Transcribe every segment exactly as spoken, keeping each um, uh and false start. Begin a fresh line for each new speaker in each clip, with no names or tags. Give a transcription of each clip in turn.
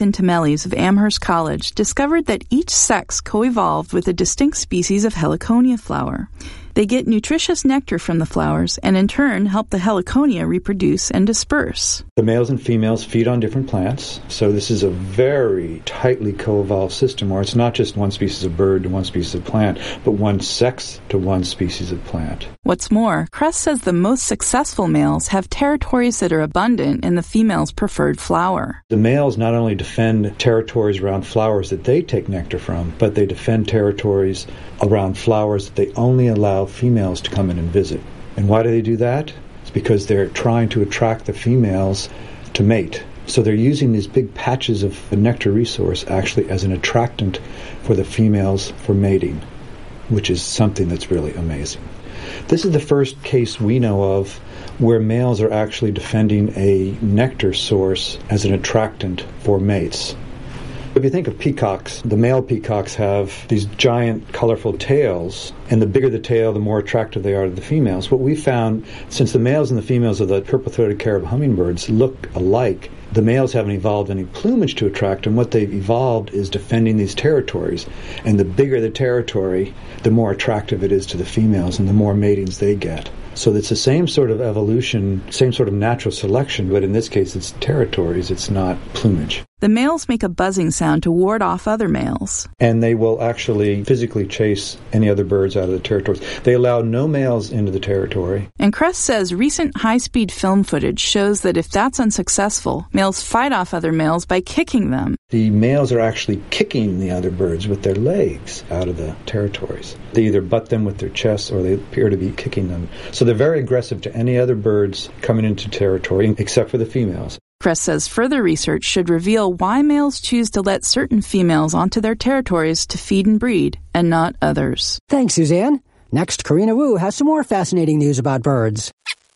Intimellis of Amherst College discovered that each sex co-evolved with a distinct species of heliconia flower. They get nutritious nectar from the flowers and in turn help the heliconia reproduce and disperse.
The males and females feed on different plants, so this is a very tightly co-evolved system where it's not just one species of bird to one species of plant, but one sex to one species of plant.
What's more, Kress says the most successful males have territories that are abundant in the female's preferred flower.
The males not only defend territories around flowers that they take nectar from, but they defend territories around flowers that they only allow females to come in and visit. And why do they do that? It's because they're trying to attract the females to mate. So they're using these big patches of the nectar resource actually as an attractant for the females for mating, which is something that's really amazing. This is the first case we know of where males are actually defending a nectar source as an attractant for mates. If you think of peacocks, the male peacocks have these giant colorful tails, and the bigger the tail, the more attractive they are to the females. What we found, since the males and the females of the purple-throated carib hummingbirds look alike, the males haven't evolved any plumage to attract them. What they've evolved is defending these territories. And the bigger the territory, the more attractive it is to the females and the more matings they get. So it's the same sort of evolution, same sort of natural selection, but in this case it's territories, it's not plumage.
The males make a buzzing sound to ward off other males.
And they will actually physically chase any other birds out of the territories. They allow no males into the territory.
And Kress says recent high-speed film footage shows that if that's unsuccessful, males fight off other males by kicking them.
The males are actually kicking the other birds with their legs out of the territories. They either butt them with their chests or they appear to be kicking them. So they're very aggressive to any other birds coming into territory, except for the females.
Kress says further research should reveal why males choose to let certain females onto their territories to feed and breed, and not others.
Thanks, Suzanne. Next, Karina Wu has some more fascinating news about birds.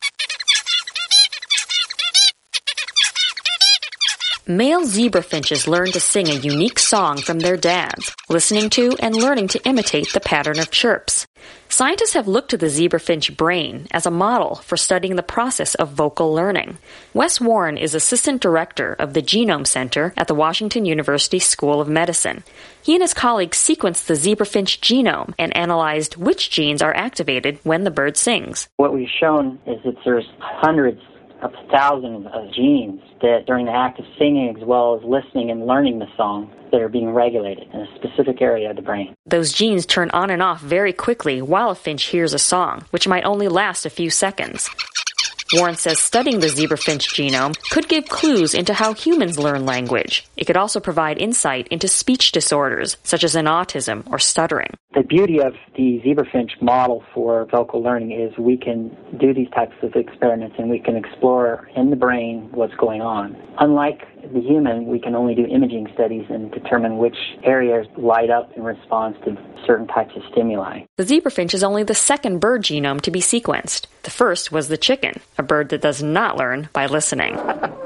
Male zebra finches learn to sing a unique song from their dads, listening to and learning to imitate the pattern of chirps. Scientists have looked to the zebra finch brain as a model for studying the process of vocal learning. Wes Warren is assistant director of the Genome Center at the Washington University School of Medicine. He and his colleagues sequenced the zebra finch genome and analyzed which genes are activated when the bird sings.
What we've shown is that there's hundreds up to thousands of genes that during the act of singing as well as listening and learning the song that are being regulated in a specific area of the brain.
Those genes turn on and off very quickly while a finch hears a song, which might only last a few seconds. Warren says studying the zebra finch genome could give clues into how humans learn language. It could also provide insight into speech disorders, such as an autism or stuttering.
The beauty of the zebra finch model for vocal learning is we can do these types of experiments and we can explore in the brain what's going on. Unlike the human, we can only do imaging studies and determine which areas light up in response to certain types of stimuli.
The zebra finch is only the second bird genome to be sequenced. The first was the chicken, a bird that does not learn by listening.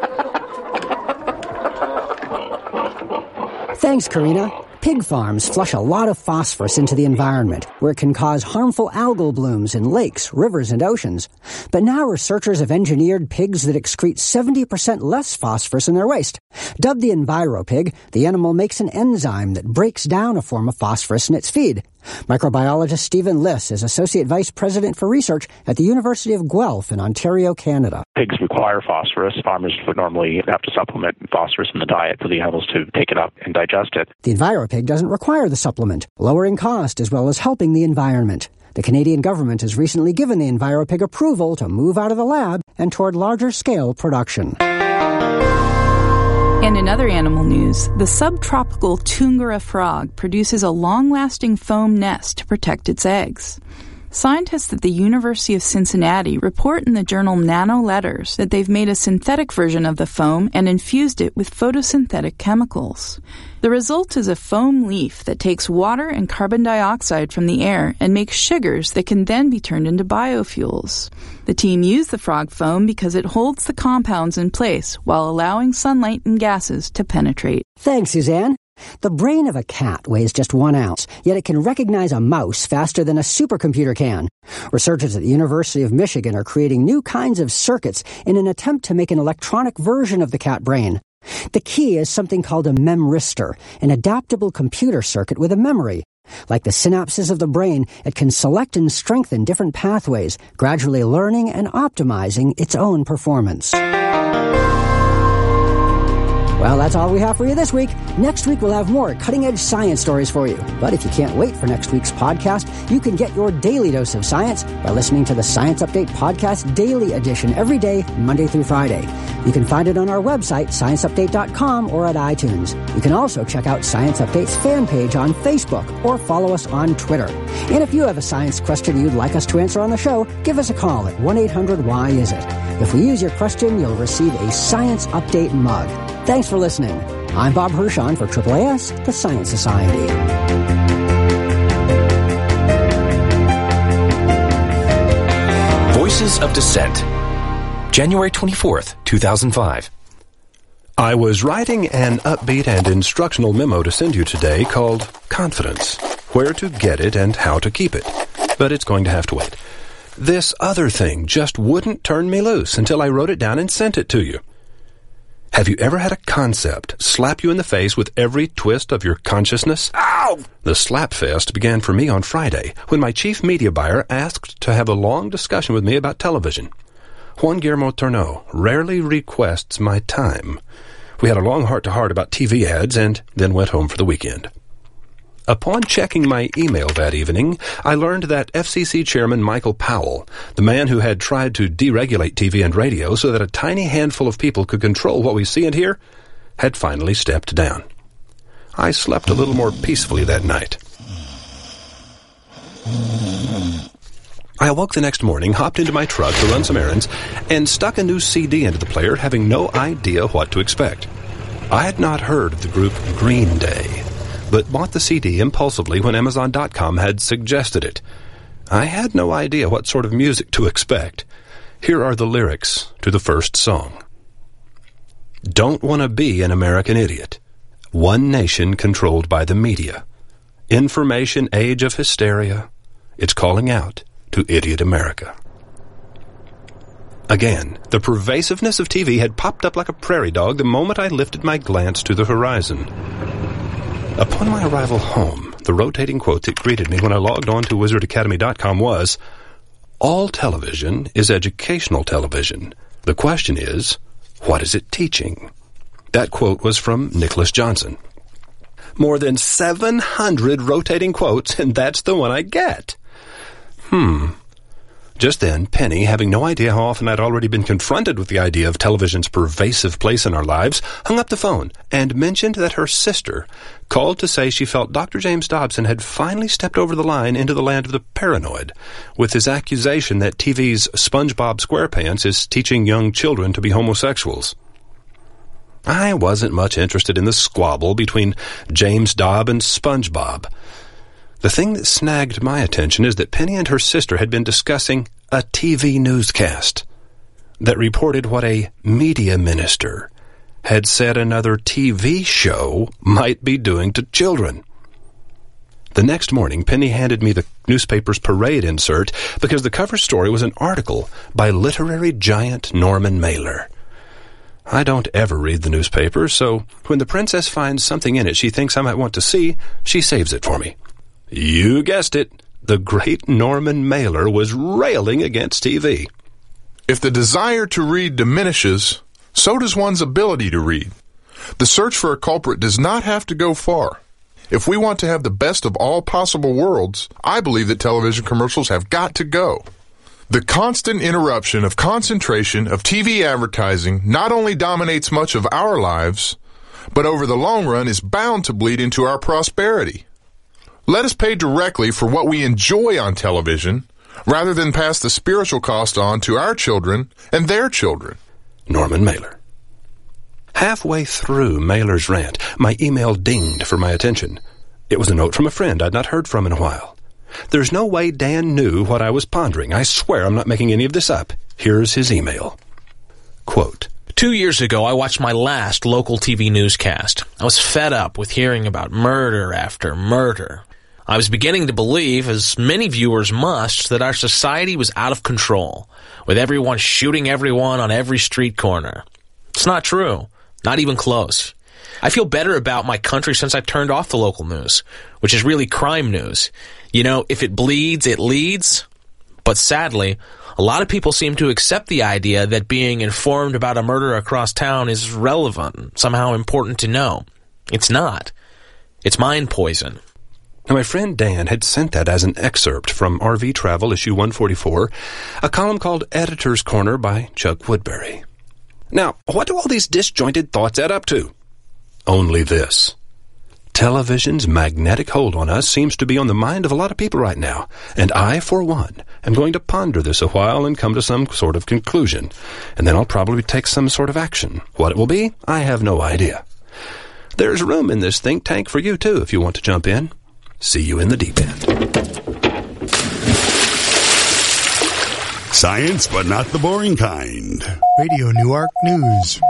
Thanks, Karina. Pig farms flush a lot of phosphorus into the environment, where it can cause harmful algal blooms in lakes, rivers, and oceans. But now researchers have engineered pigs that excrete seventy percent less phosphorus in their waste. Dubbed the EnviroPig, the animal makes an enzyme that breaks down a form of phosphorus in its feed. Microbiologist Stephen Liss is Associate Vice President for Research at the University of Guelph in Ontario, Canada.
Pigs require phosphorus. Farmers would normally have to supplement phosphorus in the diet for the animals to take it up and digest it.
The EnviroPig doesn't require the supplement, lowering cost as well as helping the environment. The Canadian government has recently given the EnviroPig approval to move out of the lab and toward larger-scale production.
And in other animal news, the subtropical Tungara frog produces a long-lasting foam nest to protect its eggs. Scientists at the University of Cincinnati report in the journal Nano Letters that they've made a synthetic version of the foam and infused it with photosynthetic chemicals. The result is a foam leaf that takes water and carbon dioxide from the air and makes sugars that can then be turned into biofuels. The team used the frog foam because it holds the compounds in place while allowing sunlight and gases to penetrate.
Thanks, Suzanne. The brain of a cat weighs just one ounce, yet it can recognize a mouse faster than a supercomputer can. Researchers at the University of Michigan are creating new kinds of circuits in an attempt to make an electronic version of the cat brain. The key is something called a memristor, an adaptable computer circuit with a memory. Like the synapses of the brain, it can select and strengthen different pathways, gradually learning and optimizing its own performance. Well, that's all we have for you this week. Next week, we'll have more cutting-edge science stories for you. But if you can't wait for next week's podcast, you can get your daily dose of science by listening to the Science Update Podcast Daily Edition every day, Monday through Friday. You can find it on our website, science update dot com, or at iTunes. You can also check out Science Update's fan page on Facebook or follow us on Twitter. And if you have a science question you'd like us to answer on the show, give us a call at one eight hundred why is it. If we use your question, you'll receive a Science Update mug. Thanks for listening. I'm Bob Hirshon for A A A S, the Science Society.
Voices of Dissent, January twenty-fourth, two thousand five. I was writing an upbeat and instructional memo to send you today called Confidence, Where to Get It and How to Keep It. But it's going to have to wait. This other thing just wouldn't turn me loose until I wrote it down and sent it to you. Have you ever had a concept slap you in the face with every twist of your consciousness? Ow! The slapfest began for me on Friday when my chief media buyer asked to have a long discussion with me about television. Juan Guillermo Tornó rarely requests my time. We had a long heart-to-heart about T V ads and then went home for the weekend. Upon checking my email that evening, I learned that F C C Chairman Michael Powell, the man who had tried to deregulate T V and radio so that a tiny handful of people could control what we see and hear, had finally stepped down. I slept a little more peacefully that night. I awoke the next morning, hopped into my truck to run some errands, and stuck a new C D into the player, having no idea what to expect. I had not heard of the group Green Day, but bought the C D impulsively when Amazon dot com had suggested it. I had no idea what sort of music to expect. Here are the lyrics to the first song. Don't want to be an American idiot. One nation controlled by the media. Information age of hysteria. It's calling out to idiot America. Again, the pervasiveness of T V had popped up like a prairie dog the moment I lifted my glance to the horizon. Upon my arrival home, the rotating quote that greeted me when I logged on to wizard academy dot com was, all television is educational television. The question is, what is it teaching? That quote was from Nicholas Johnson. More than seven hundred rotating quotes, and that's the one I get. Hmm. Just then, Penny, having no idea how often I'd already been confronted with the idea of television's pervasive place in our lives, hung up the phone and mentioned that her sister called to say she felt Doctor James Dobson had finally stepped over the line into the land of the paranoid, with his accusation that T V's SpongeBob SquarePants is teaching young children to be homosexuals. I wasn't much interested in the squabble between James Dobb and SpongeBob. The thing that snagged my attention is that Penny and her sister had been discussing a T V newscast that reported what a media minister had said another T V show might be doing to children. The next morning, Penny handed me the newspaper's parade insert because the cover story was an article by literary giant Norman Mailer. I don't ever read the newspaper, so when the princess finds something in it she thinks I might want to see, she saves it for me. You guessed it. The great Norman Mailer was railing against T V.
If the desire to read diminishes, so does one's ability to read. The search for a culprit does not have to go far. If we want to have the best of all possible worlds, I believe that television commercials have got to go. The constant interruption of concentration of T V advertising not only dominates much of our lives, but over the long run is bound to bleed into our prosperity. Let us pay directly for what we enjoy on television, rather than pass the spiritual cost on to our children and their children.
Norman Mailer. Halfway through Mailer's rant, my email dinged for my attention. It was a note from a friend I'd not heard from in a while. There's no way Dan knew what I was pondering. I swear I'm not making any of this up. Here's his email. Quote,
Two years ago, I watched my last local T V newscast. I was fed up with hearing about murder after murder. I was beginning to believe, as many viewers must, that our society was out of control, with everyone shooting everyone on every street corner. It's not true. Not even close. I feel better about my country since I turned off the local news, which is really crime news. You know, if it bleeds, it leads. But sadly, a lot of people seem to accept the idea that being informed about a murder across town is relevant, somehow important to know. It's not. It's mind poison.
Now, my friend Dan had sent that as an excerpt from R V Travel, issue one forty-four, a column called Editor's Corner by Chuck Woodbury. Now, what do all these disjointed thoughts add up to? Only this. Television's magnetic hold on us seems to be on the mind of a lot of people right now, and I, for one, am going to ponder this a while and come to some sort of conclusion, and then I'll probably take some sort of action. What it will be, I have no idea. There's room in this think tank for you, too, if you want to jump in. See you in the deep end.
Science, but not the boring kind. Radio Newark News.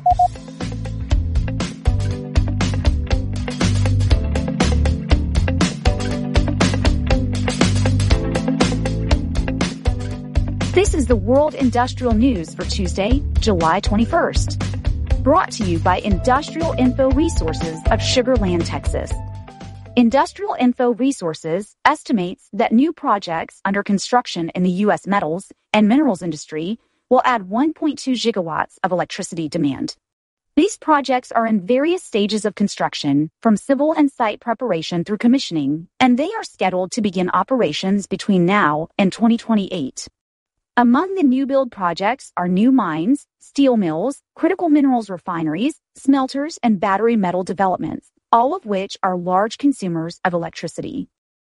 This is the World Industrial News for Tuesday, July twenty-first. Brought to you by Industrial Info Resources of Sugar Land, Texas. Industrial Info Resources estimates that new projects under construction in the U S metals and minerals industry will add one point two gigawatts of electricity demand. These projects are in various stages of construction, from civil and site preparation through commissioning, and they are scheduled to begin operations between now and twenty twenty-eight. Among the new build projects are new mines, steel mills, critical minerals refineries, smelters, and battery metal developments, all of which are large consumers of electricity.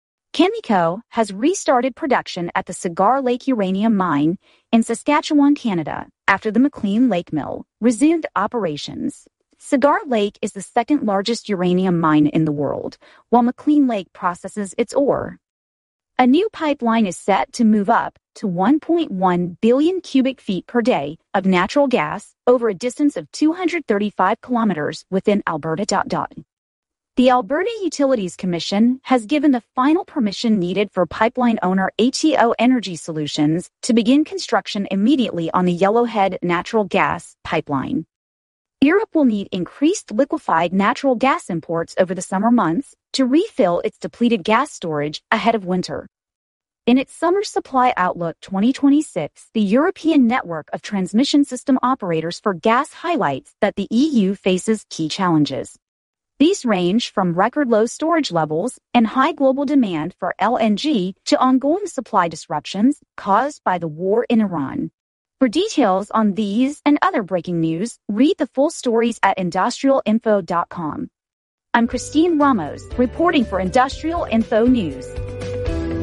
Cameco has restarted production at the Cigar Lake uranium mine in Saskatchewan, Canada, after the McLean Lake mill resumed operations. Cigar Lake is the second largest uranium mine in the world, while McLean Lake processes its ore. A new pipeline is set to move up to one point one billion cubic feet per day of natural gas over a distance of two hundred thirty-five kilometers within Alberta. The Alberta Utilities Commission has given the final permission needed for pipeline owner A T O Energy Solutions to begin construction immediately on the Yellowhead natural gas pipeline. Europe will need increased liquefied natural gas imports over the summer months to refill its depleted gas storage ahead of winter. In its Summer Supply Outlook twenty twenty-six, the European Network of Transmission System Operators for Gas highlights that the E U faces key challenges. These range from record low storage levels and high global demand for L N G to ongoing supply disruptions caused by the war in Iran. For details on these and other breaking news, read the full stories at industrial info dot com. I'm Christine Ramos, reporting for Industrial Info News.